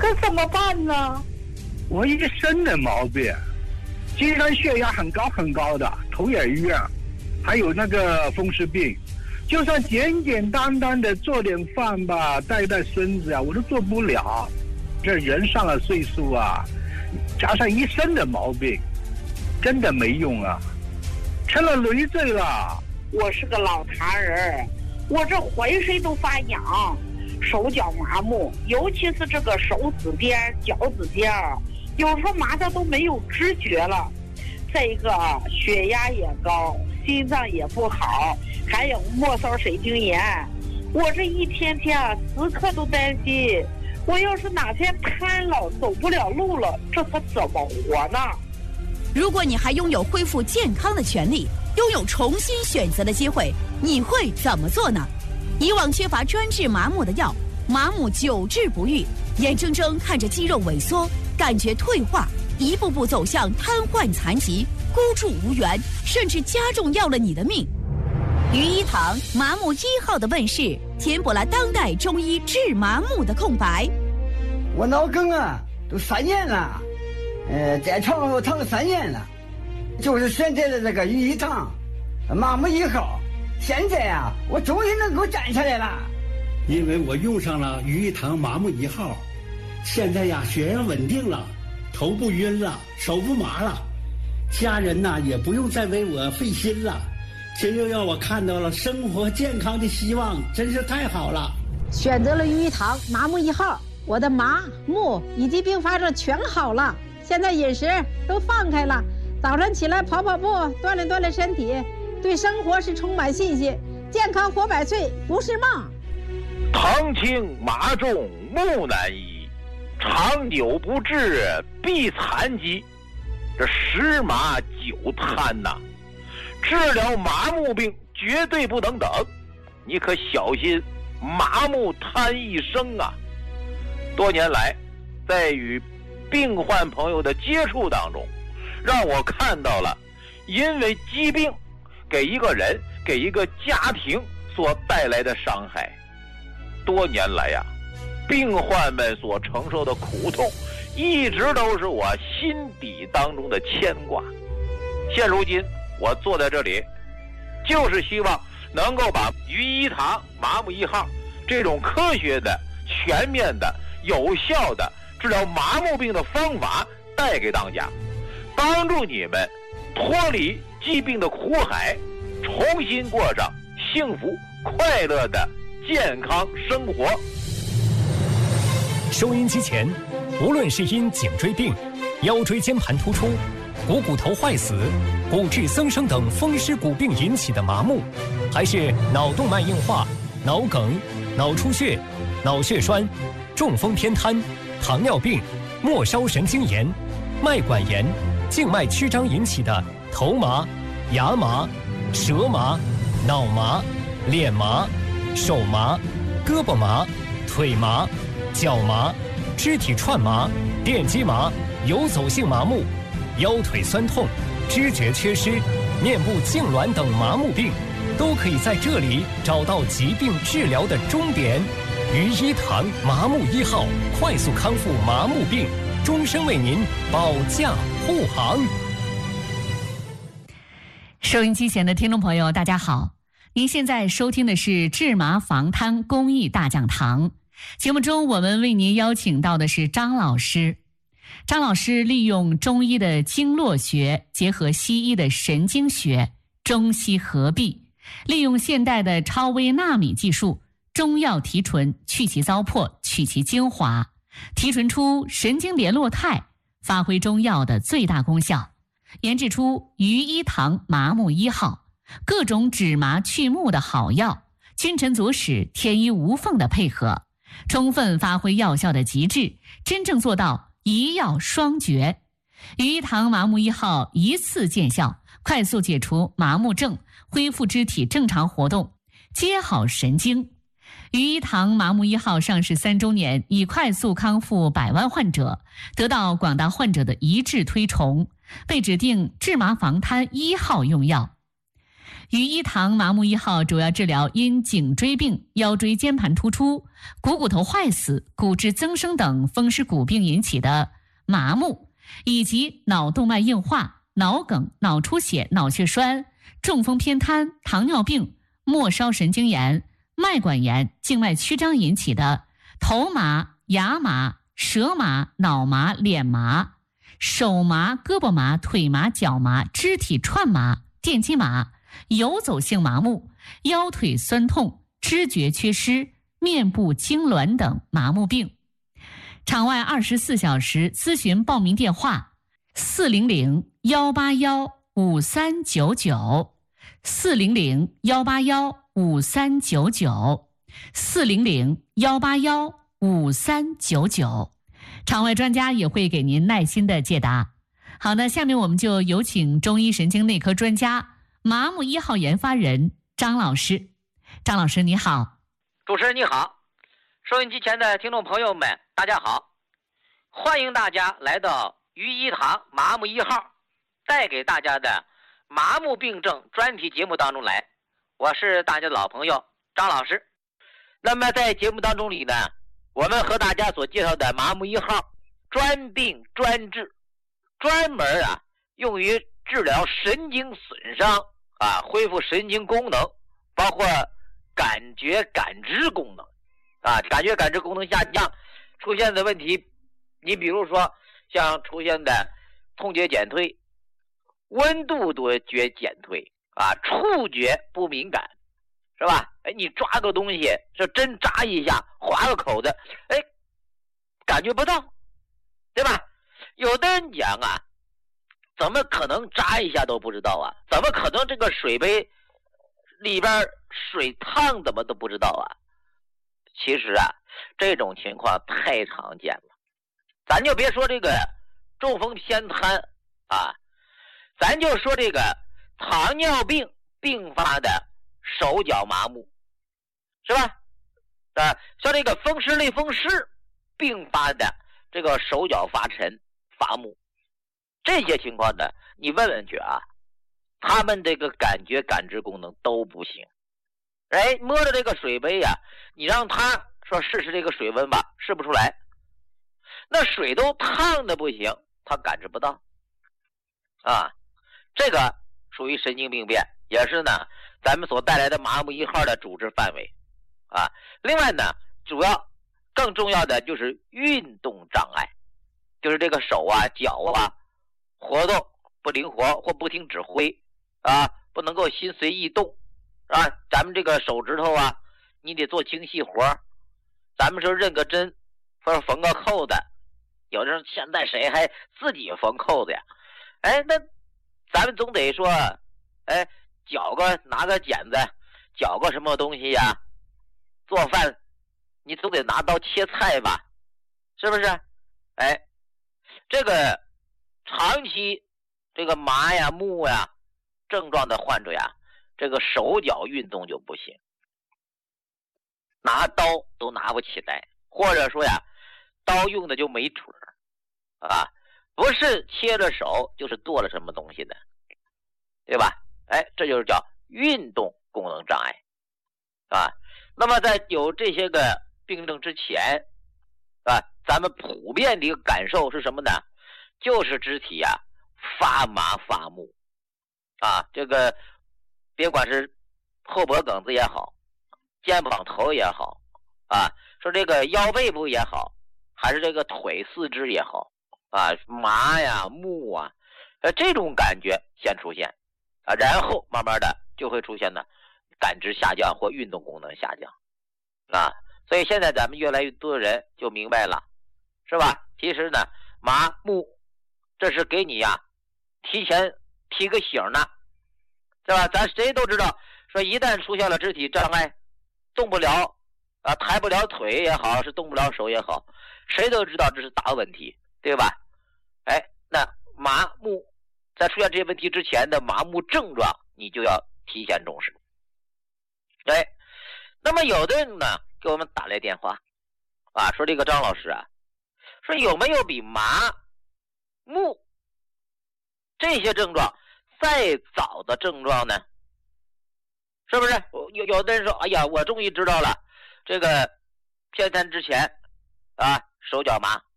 那怎么办呢？ 我一身的毛病，经常血压很高很高的，头也晕，还有那个风湿病。就算简简单单的做点饭吧，带带孙子啊，我都做不了。这人上了岁数啊，加上一身的毛病，真的没用啊，成了累赘了。 我是个老茶人，我这浑身都发痒，手脚麻木，尤其是这个手指尖、脚趾尖，有时候麻的都没有知觉了。再一个血压也高，心脏也不好，还有末梢神经炎。我这一天天啊，时刻都担心，我要是哪天瘫了，走不了路了，这可怎么活呢？ 如果你还拥有恢复健康的权利，拥有重新选择的机会，你会怎么做呢？以往缺乏专治麻木的药，麻木久治不愈，眼睁睁看着肌肉萎缩，感觉退化，一步步走向瘫痪残疾，孤注无援，甚至加重要了你的命。于一堂麻木1号的问世，填补了当代中医治麻木的空白。 我脑梗啊，都3年了，在床上躺了3年了，就是选择了这个于一堂麻木1号。现在啊，我终于能够站起来了。 因为我用上了于一堂麻木1号，现在呀，血压稳定了，头不晕了，手不麻了，家人呐也不用再为我费心了，这又让我看到了生活健康的希望，真是太好了。 选择了于一堂麻木1号，我的麻木以及并发症全好了，现在饮食都放开了，早上起来跑跑步，锻炼锻炼身体，对生活是充满信心，健康活100岁不是梦。 疼轻麻重木难医，长久不治必残疾。这10麻9瘫呐，治疗麻木病绝对不能等，你可小心麻木瘫一生啊！多年来，在与病患朋友的接触当中，让我看到了因为疾病给一个人、给一个家庭所带来的伤害。多年来呀，病患们所承受的苦痛，一直都是我心底当中的牵挂。现如今，我坐在这里，就是希望能够把于一堂麻木1号这种科学的、全面的、有效的治疗麻木病的方法带给大家，帮助你们脱离疾病的苦海，重新过上幸福快乐的健康生活。 收音机前，无论是因颈椎病、腰椎间盘突出、股头坏死、骨质增生等风湿骨病引起的麻木，还是脑动脉硬化、脑梗、脑出血、脑血栓、中风偏瘫、糖尿病、末梢神经炎、脉管炎、静脉曲张引起的头麻、牙麻、舌麻、脑麻、脸麻、手麻、胳膊麻、腿麻、脚麻、肢体串麻、电击麻、游走性麻木、腰腿酸痛、知觉缺失、面部痉挛等麻木病，都可以在这里找到疾病治疗的终点。于一堂麻木1号，快速康复麻木病，终生为您保驾护航。 收音机前的听众朋友，大家好，您现在收听的是治麻防瘫公益大讲堂。节目中我们为您邀请到的是张老师。张老师利用中医的经络学结合西医的神经学，中西合璧，利用现代的超微纳米技术，中药提纯，去其糟粕，取其精华，提纯出神经联络肽，发挥中药的最大功效，研制出于一堂麻木1号，各种止麻去目的好药，君臣佐使，天衣无缝的配合，充分发挥药效的极致，真正做到一药双绝。于一堂麻木1号一次见效，快速解除麻木症，恢复肢体正常活动，接好神经。于一堂麻木1号上市3周年，已快速康复100万患者，得到广大患者的一致推崇，被指定治麻防瘫1号用药。 羽衣堂麻木1号主要治疗因颈椎病、腰椎间盘突出、股骨头坏死、骨质增生等风湿骨病引起的麻木，以及脑动脉硬化、脑梗、脑出血、脑血栓、中风偏瘫、糖尿病、末梢神经炎、脉管炎、静脉曲张引起的头麻、牙麻、舌麻、脑麻、脸麻、手麻、胳膊麻、腿麻、脚麻、肢体串麻、电击麻、游走性麻木、腰腿酸痛、知觉缺失、面部痉挛等麻木病。场外24小时咨询报名电话400-181-5399 400-181-5399 400-181-5399，场外专家也会给您耐心的解答。好的，下面我们就有请中医神经内科专家、麻木1号研发人张老师。张老师你好。 主持人你好，收音机前的听众朋友们大家好，欢迎大家来到羽衣堂麻木1号带给大家的麻木病症专题节目当中来，我是大家的老朋友张老师。那么在节目当中里呢，我们和大家所介绍的麻木1号专病专治，专门用于治疗神经损伤恢复神经功能，包括感觉感知功能感觉感知功能下降出现的问题，你比如说像出现的痛觉减退、温度多觉减退触觉不敏感，是吧？你抓个东西，这针扎一下，划个口子，感觉不到，对吧？有的人讲怎么可能扎一下都不知道怎么可能这个水杯里边水烫怎么都不知道其实这种情况太常见了。咱就别说这个中风偏瘫咱就说这个糖尿病并发的手脚麻木，是吧？像这个风湿类风湿并发的这个手脚发沉乏木，这些情况呢，你问问去他们这个感觉感知功能都不行。摸着这个水杯你让他说试试这个水温吧，试不出来。那水都烫的不行，他感知不到这个属于神经病变，也是呢咱们所带来的麻木1号的主治范围另外呢，主要更重要的就是运动障碍，就是这个手脚活动不灵活或不听指挥不能够心随意动咱们这个手指头你得做精细活，咱们说认个针或者缝个扣子，有的人现在谁还自己缝扣子呀？那咱们总得说拿个剪子绞个什么东西做饭你总得拿刀切菜吧，是不是？这个长期这个麻木症状的患者这个手脚运动就不行，拿刀都拿不起来，或者说刀用的就没准不是切了手就是剁了什么东西的，对吧？这就是叫运动功能障碍那么在有这些个病症之前咱们普遍的一个感受是什么呢？就是肢体发麻发木这个别管是后脖梗子也好，肩膀头也好说这个腰背部也好，还是这个腿四肢也好麻木这种感觉先出现然后慢慢的就会出现呢感知下降或运动功能下降所以现在咱们越来越多的人就明白了，是吧？其实呢麻木这是给你提前提个醒呢，是吧？咱谁都知道说一旦出现了肢体障碍，动不了抬不了腿也好，是动不了手也好，谁都知道这是大问题，对吧？那麻木在出现这些问题之前的麻木症状你就要提前重视那么有的人呢给我们打来电话说这个张老师说有没有比麻木这些症状再早的症状呢？ 是不是？有的人说，哎呀，我终于知道了，这个偏瘫之前啊，手脚麻，